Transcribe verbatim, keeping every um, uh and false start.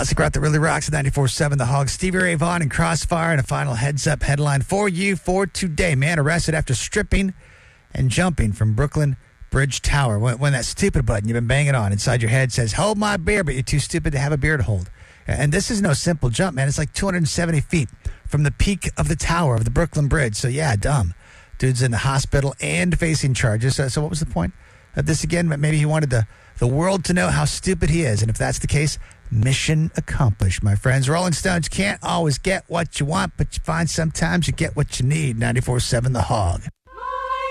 Classic rock that really rocks at ninety-four point seven The Hog. Stevie Ray Vaughan and Crossfire, and a final heads-up headline for you for today. Man arrested after stripping and jumping from Brooklyn Bridge Tower. When, when that stupid button you've been banging on inside your head says, hold my beer, but you're too stupid to have a beer to hold. And this is no simple jump, man. It's like two hundred seventy feet from the peak of the tower of the Brooklyn Bridge. So, yeah, dumb. Dude's in the hospital and facing charges. So, so what was the point of this again? Maybe he wanted the, the world to know how stupid he is. And if that's the case, mission accomplished, my friends. Rolling Stones can't always get what you want, but you find sometimes you get what you need. ninety-four point seven The Hog.